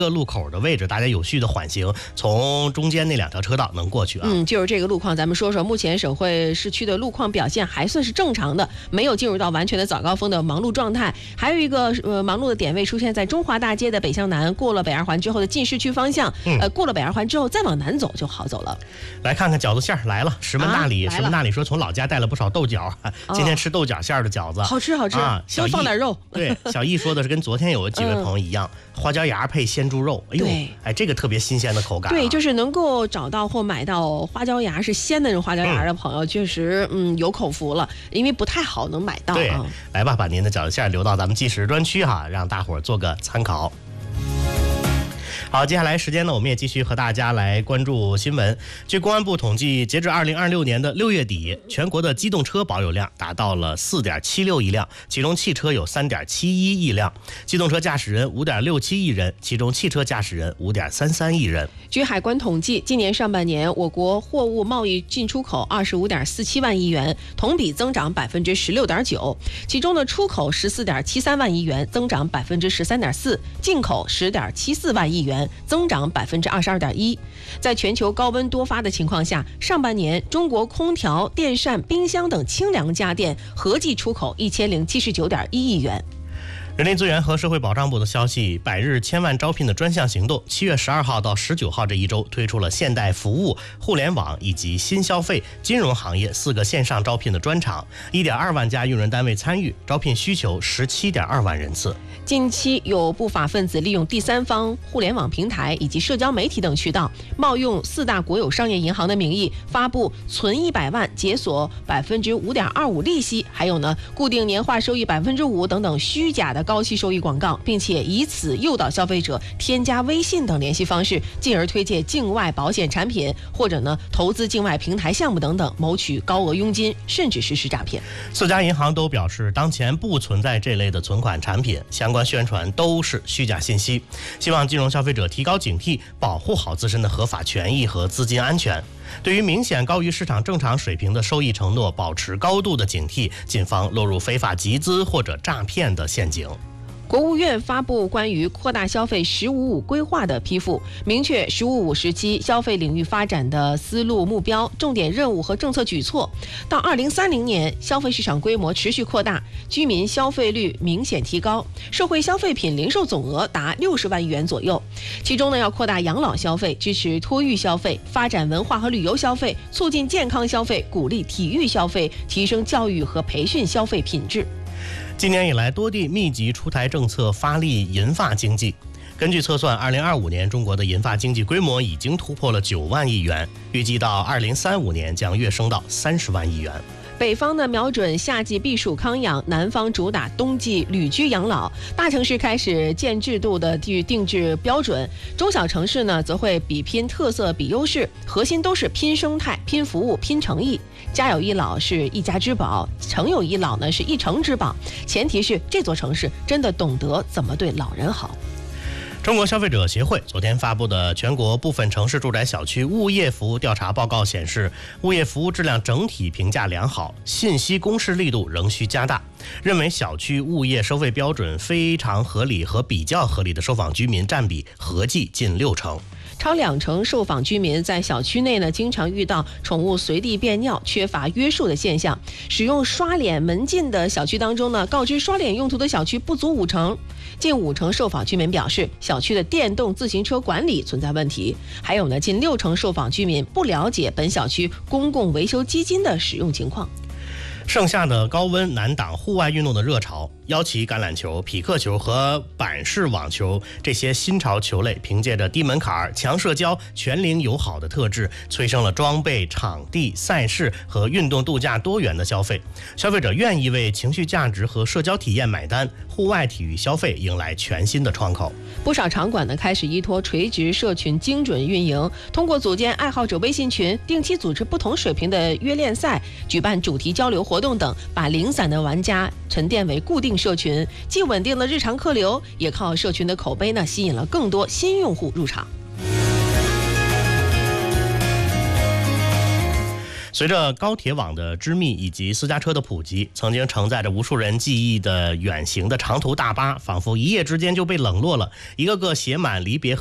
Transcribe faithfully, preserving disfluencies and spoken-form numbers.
个路口的位置，大家有序的缓行，从中间那两条车道能过去啊。 嗯，就是这个路况，咱们说说，目前省会市区的路况表现还算是正常的，没有进入到完全的早高峰的忙碌状态。还有一个呃忙碌的点位出现在中华大街的北向南，过了北二环之后的进市区方向，嗯、呃，过了北二环之后再往南走就好走了。 来看看饺子馅儿来了，石门大理，啊、石门大理说从老家带了不少豆角，哦、今天吃豆角馅儿的饺子， 好吃好吃啊， 多放点肉。 对，小易说的是跟昨天有几位朋友一样，嗯、花椒芽配鲜猪肉，哎呦，哎，这个特别新鲜的口感、啊。 对，就是能够找到或买到花椒芽是鲜的那种花椒芽的朋友，嗯、确实嗯有口福了，因为不太好能买到、啊。 对，来吧，把您的饺子馅留到咱们计时专区哈，让大伙儿做个参考。好，接下来时间呢，我们也继续和大家来关注新闻。据公安部统计，截至二零二六年的六月底，全国的机动车保有量达到了四点七六亿辆，其中汽车有三点七一亿辆，机动车驾驶人五点六七亿人，其中汽车驾驶人五点三三亿人。 据海关统计，今年上半年我国货物贸易进出口二十五点四七万亿元，同比增长百分之十六点九，其中的出口十四点七三万亿元，增长百分之十三点四，进口十点七四万亿元，增长百分之二十二点一。在全球高温多发的情况下，上半年中国空调、电扇、冰箱等清凉家电合计出口一千零七十九点一亿元。 人力资源和社会保障部的消息，百日千万招聘的专项行动，七月十二号到十九号这一周推出了现代服务、互联网以及新消费、金融行业四个线上招聘的专场，一点二万家用人单位参与，招聘需求十七点二万人次。 近期有不法分子利用第三方、互联网平台以及社交媒体等渠道，冒用四大国有商业银行的名义，发布存一百万解锁百分之五点二五利息，还有呢固定年化收益百分之五等等虚假的高息收益广告，并且以此诱导消费者添加微信等联系方式，进而推荐境外保险产品或者呢投资境外平台项目等等，谋取高额佣金，甚至实施诈骗。 四家银行都表示，当前不存在这类的存款产品，相关宣传都是虚假信息，希望金融消费者提高警惕，保护好自身的合法权益和资金安全。对于明显高于市场正常水平的收益承诺，保持高度的警惕，谨防落入非法集资或者诈骗的陷阱。 国务院发布关于扩大消费“十五五”规划的批复，明确“十五五”时期消费领域发展的思路、目标、重点任务和政策举措。到二零三零年，消费市场规模持续扩大，居民消费率明显提高，社会消费品零售总额达六十万亿元左右。其中呢，要扩大养老消费，支持托育消费，发展文化和旅游消费，促进健康消费，鼓励体育消费，提升教育和培训消费品质。 今年以来，多地密集出台政策，发力银发经济。根据测算，二零二五年中国的银发经济规模已经突破了九万亿元，预计到二零三五年将跃升到三十万亿元。 北方呢瞄准夏季避暑康养，南方主打冬季旅居养老。大城市开始建制度的去定制标准，中小城市呢则会比拼特色比优势，核心都是拼生态、拼服务、拼诚意。家有一老是一家之宝，城有一老呢是一城之宝，前提是这座城市真的懂得怎么对老人好。 中国消费者协会昨天发布的全国部分城市住宅小区物业服务调查报告显示，物业服务质量整体评价良好，信息公示力度仍需加大。认为小区物业收费标准非常合理和比较合理的受访居民占比合计近六成。 超两成受访居民在小区内呢，经常遇到宠物随地便尿、缺乏约束的现象。使用刷脸门禁的小区当中呢，告知刷脸用途的小区不足五成。近五成受访居民表示，小区的电动自行车管理存在问题。还有呢，近六成受访居民不了解本小区公共维修基金的使用情况。 盛夏的高温难挡户外运动的热潮，腰旗橄榄球、匹克球和板式网球这些新潮球类，凭借着低门槛、强社交、全龄友好的特质，催生了装备、场地、赛事和运动度假多元的消费。消费者愿意为情绪价值和社交体验买单，户外体育消费迎来全新的窗口。 不少场馆呢开始依托垂直社群精准运营，通过组建爱好者微信群，定期组织不同水平的约练赛，举办主题交流活动等，把零散的玩家沉淀为固定社群，既稳定了日常客流，也靠社群的口碑呢吸引了更多新用户入场。 随着高铁网的织密以及私家车的普及，曾经承载着无数人记忆的远行的长途大巴，仿佛一夜之间就被冷落了，一个个写满离别